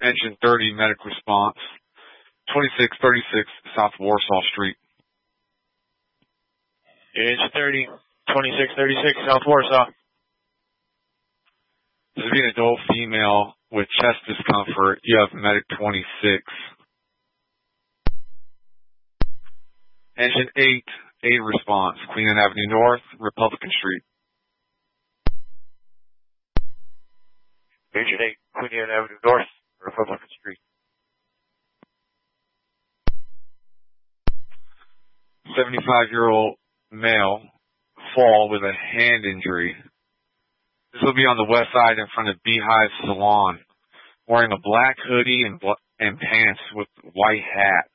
Engine 30, medic response. 2636 South Warsaw Street. Engine 30, 2636 South Warsaw. This is being an adult female with chest discomfort. You have medic 26. Engine 8, aid response. Queen Anne Avenue North, Republican Street. Engine 8, Queen Anne Avenue North, Republican Street. 75-year-old male, fall with a hand injury. This will be on the west side in front of Beehive Salon, wearing a black hoodie and pants with white hat.